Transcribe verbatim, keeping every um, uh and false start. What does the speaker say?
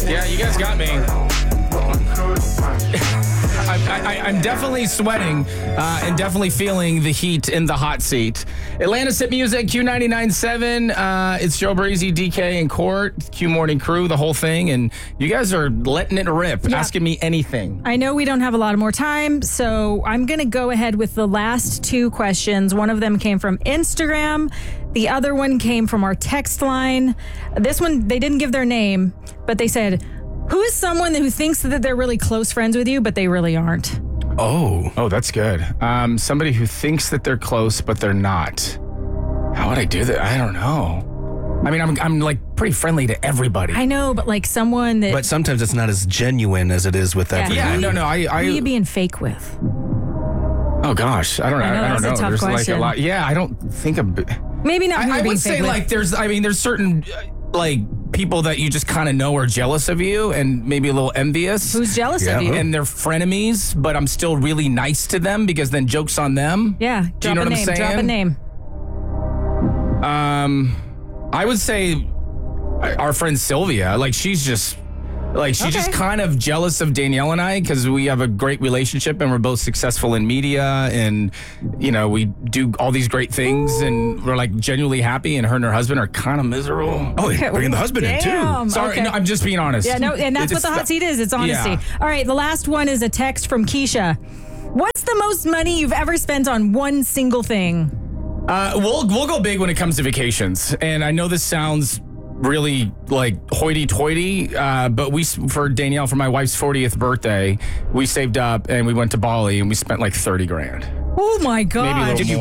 Yeah, you guys got me. I, I, I'm definitely sweating uh, and definitely feeling the heat in the hot seat. Atlanta's Hit Music, Q ninety-nine point seven. Uh, it's Joe Breezy, D K, and Court, Q Morning Crew, the whole thing. And you guys are letting it rip, Yeah. asking me anything. I know we don't have a lot of more time, so I'm going to go ahead with the last two questions. One of them came from Instagram. The other one came from our text line. This one, they didn't give their name, but they said, who is someone who thinks that they're really close friends with you, but they really aren't? Oh. Oh, that's good. Um, somebody who thinks that they're close, but they're not. How would I do that? I don't know. I mean, I'm I'm like pretty friendly to everybody. I know, but like someone that... But sometimes it's not as genuine as it is with Yeah. everyone. yeah, no, no. I, who are I you being fake with? oh gosh, I don't know. I know, I, don't that's a know. tough There's like question. a lot. Yeah, I don't think of. Maybe not who I, I you're being would fake say with. like there's. I mean, there's certain uh, like people that you just kind of know are jealous of you and maybe a little envious. Who's jealous Yeah. of you? And they're frenemies, but I'm still really nice to them because then joke's on them. Yeah, drop Do you know a what I'm name. saying? Drop a name. Um, I would say our friend Sylvia. Like she's just. Like she's just Okay. kind of jealous of Danielle and I because we have a great relationship and we're both successful in media and you know we do all these great things and we're like genuinely happy and her and her husband are kind of miserable. Oh, you're bringing the husband in too. Damn. Sorry, Okay. no, I'm just being honest. Yeah, no, and that's It's- what the hot seat is. It's honesty. Yeah. All right, the last one is a text from Keisha. What's the most money you've ever spent on one single thing? Uh, we'll we'll go big when it comes to vacations, and I know this sounds really like hoity-toity, uh, but we for Danielle for my wife's fortieth birthday, we saved up and we went to Bali and we spent like thirty grand. Oh my Maybe a gosh. little Did you more.